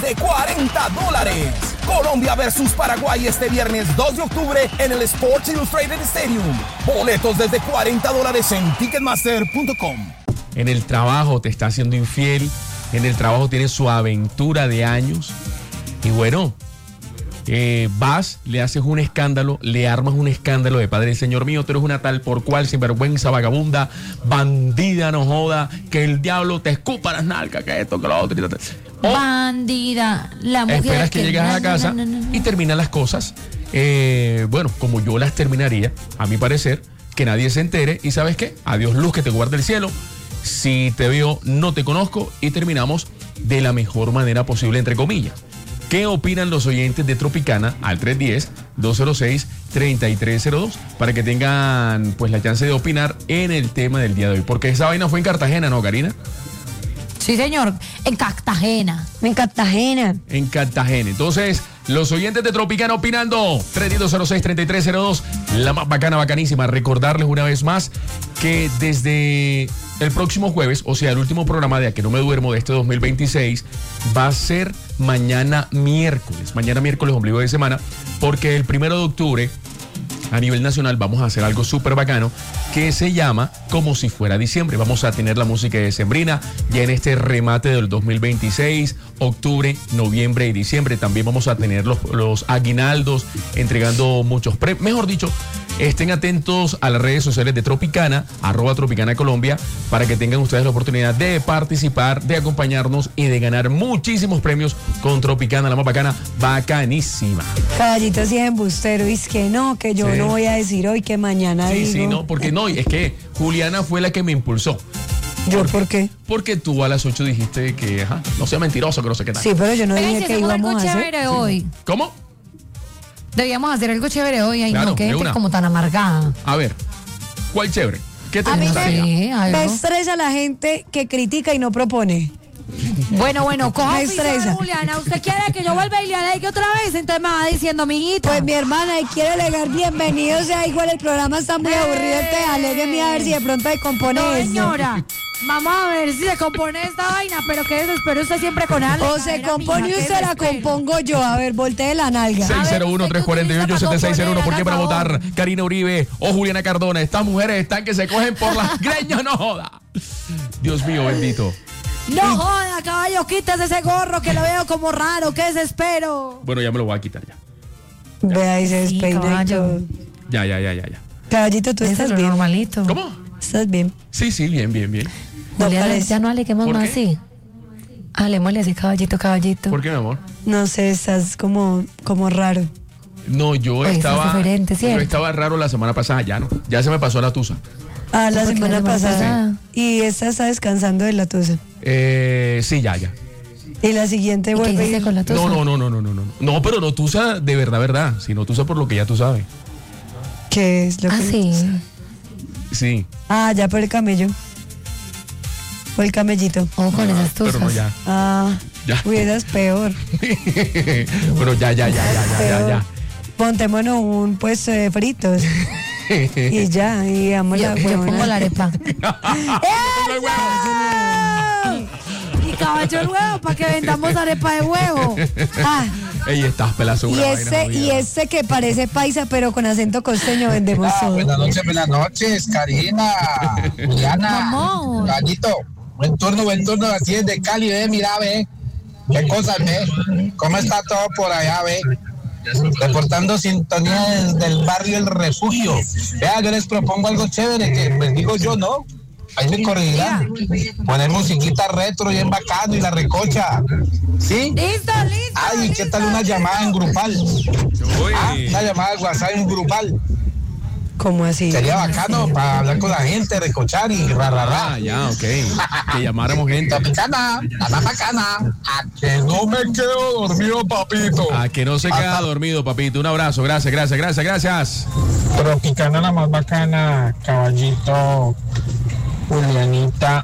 de $40. Colombia versus Paraguay este viernes 2 de octubre en el Sports Illustrated Stadium. Boletos desde $40 en Ticketmaster.com. En el trabajo te está haciendo infiel, en el trabajo tienes su aventura de años y bueno, vas, le haces un escándalo, le armas un escándalo de padre, Señor mío, tú eres una tal por cual, sinvergüenza, vagabunda, bandida, no joda, que el diablo te escupa las nalgas, que esto, que lo otro. O bandida, la mujer. Esperas que llegas a la casa y terminan las cosas, bueno, como yo las terminaría, a mi parecer, que nadie se entere y ¿sabes qué? Adiós luz que te guarde el cielo. Si te veo, no te conozco y terminamos de la mejor manera posible, entre comillas. ¿Qué opinan los oyentes de Tropicana al 310-206-3302 para que tengan pues la chance de opinar en el tema del día de hoy? Porque esa vaina fue en Cartagena, ¿no, Karina? Sí, señor, en Cartagena. En Cartagena. En Cartagena. Entonces, los oyentes de Tropicana opinando. 310-206-3302. La más bacana, bacanísima. Recordarles una vez más que desde el próximo jueves, o sea, el último programa de A Que No Me Duermo de este 2026, va a ser mañana miércoles. Mañana miércoles, ombligo de semana, porque el 1 de octubre, a nivel nacional, vamos a hacer algo súper bacano que se llama Como Si Fuera Diciembre. Vamos a tener la música decembrina ya en este remate del 2026, octubre, noviembre y diciembre. También vamos a tener los aguinaldos, entregando muchos premios. Mejor dicho, estén atentos a las redes sociales de Tropicana, @Tropicana Colombia, para que tengan ustedes la oportunidad de participar, de acompañarnos y de ganar muchísimos premios con Tropicana, la más bacana, bacanísima. Caballito sí es embustero, y es que no, que yo no voy a decir hoy, que mañana digo. Sí, no, porque no, es que Juliana fue la que me impulsó. ¿Yo por qué? Porque tú a las 8 dijiste que, no sea mentiroso, que no sé qué tal. Sí, pero yo no dije que íbamos a hacer. Chévere hoy. ¿Cómo? Debíamos hacer algo chévere hoy, ay, Claro, no, que de gente una. como tan amargada. A ver, ¿cuál chévere? ¿Qué te A mí gustaría? Sí, algo. me estresa la gente que critica y no propone. Bueno, coja Me oficio de estresa. Juliana. ¿Usted quiere que yo vuelva y le alegue otra vez? Entonces me va diciendo, mijita. Pues mi hermana, y quiere alegar bienvenido, o sea, igual el programa está muy aburrido, te alégueme a ver si de pronto se compone no, eso. señora. Vamos a ver si se compone esta vaina, pero que desespero usted siempre con algo. O se compone usted, la compongo yo. A ver, voltee la nalga. 601-348-7601. ¿Por qué para Por favor. votar Karina Uribe o Juliana Cardona? Estas mujeres están que se cogen por las greñas, no joda. Dios mío, bendito. No joda, caballo, quítese ese gorro que lo veo como raro, qué desespero. Bueno, ya me lo voy a quitar ya. Vea, y se Sí, despeina y caballo. todo. Ya. Caballito, ¿tú Eso estás es lo bien? normalito. ¿Cómo? ¿Estás bien? Sí, bien. No Juliana, parece. ya no aleguemos ¿Por más qué? así. Halémosle así, caballito. ¿Por qué, mi amor? No sé, estás como raro. No, yo Oye, eso es estaba. diferente, Yo ¿cierto? estaba raro la semana pasada, ya no. Ya se me pasó la tusa. Ah, la ¿Por qué semana la semana pasada. pasada? Y esta está descansando de la tusa. Sí, ya. Y la siguiente ¿Y qué vuelve hiciste con la tusa? No. No, pero no tusa de verdad. Sino tusa por lo que ya tú sabes. ¿Qué es lo que? Ah, sí. Sí. Ah, ya por el camello. Por el camellito. O con esas Pero tusas. no, ya. Ah, Ya. uy, esa es peor. Pero ya. Peor. Montémonos un puesto de fritos. Y ya, y damos la Yo pongo huevona. la arepa. Pongo el Y caballo el huevo para que vendamos arepa de huevo. Ah, Ey, estás pelazo. y ese que parece paisa, pero con acento costeño, vendemos todo. Buenas noches, Karina, Juliana, Mamón. Gallito. Buen turno, así es de Cali, mira, ve. ¿Qué cosas, ve? ¿Cómo está todo por allá, ve? Reportando sintonía desde el barrio El Refugio. Vea, yo les propongo algo chévere, que pues digo yo, ¿no? Ahí me corregirán. Poner musiquita retro bien bacano y la recocha. ¿Sí? Listo. Ay, ¿qué tal una llamada en grupal? Una llamada de WhatsApp en grupal. ¿Cómo así? Sería bacano para hablar con la gente, recochar y Ah, ya, ok. Que llamáramos gente. Tropicana, la más bacana. A que no me quedo dormido, papito. A que no se queda dormido, papito. Un abrazo. Gracias. Tropicana la más bacana, caballito, Julianita